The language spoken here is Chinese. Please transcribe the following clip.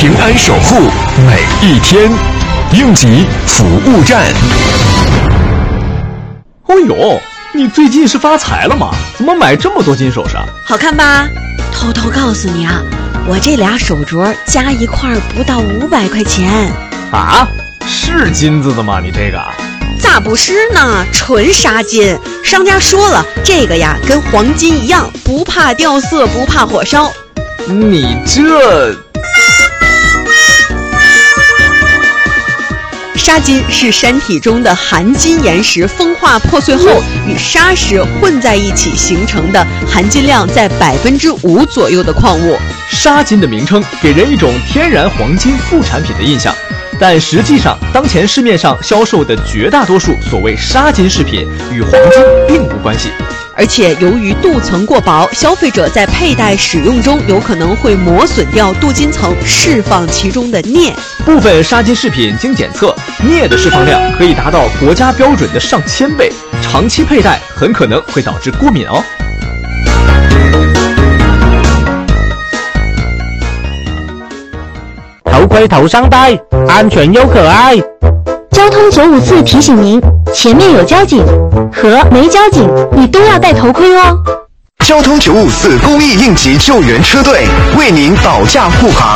平安守护每一天，应急服务站。 哦呦，你最近是发财了吗？怎么买这么多金首饰？ 好看吧？偷偷告诉你啊，我这俩手镯加一块不到500块钱。 啊？是金子的吗？你这个？ 咋不是呢？纯纱金。商家说了，这个呀跟黄金一样，不怕掉色，不怕火烧。 你这…… 砂金是山体中的含金岩石风化破碎后与砂石混在一起形成的含金量在5%左右的矿物。 砂金的名称给人一种天然黄金副产品的印象，但实际上当前市面上销售的绝大多数所谓砂金饰品与黄金并无关系。 而且由于镀层过薄，消费者在佩戴使用中有可能会磨损掉镀金层，释放其中的镍。 部分砂金饰品经检测，镍的释放量可以达到国家标准的上千倍，长期佩戴很可能会导致过敏哦。 头盔头上戴，安全又可爱。 交通954提醒您，前面有交警和没交警，你都要戴头盔哦。 交通954公益应急救援车队为您保驾护航。